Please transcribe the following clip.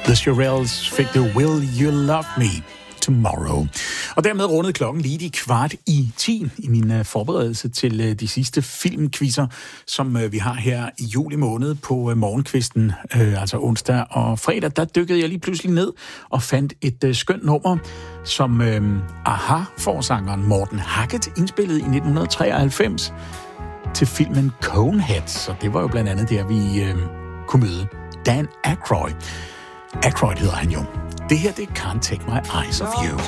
The Shirelles fik det Will You Love Me Tomorrow. Og dermed rundede klokken lige de 9:15 i min forberedelse til de sidste filmquizzer, som vi har her i juli måned på morgenkvisten, altså onsdag og fredag. Der dykkede jeg lige pludselig ned og fandt et skønt nummer, som AHA-forsangeren Morten Hackett indspillede i 1993 til filmen Coneheads. Så det var jo blandt andet der, vi kunne møde Dan Aykroyd. Aykroyd hedder han jo. Det her, det er Can't Take My Eyes Off You.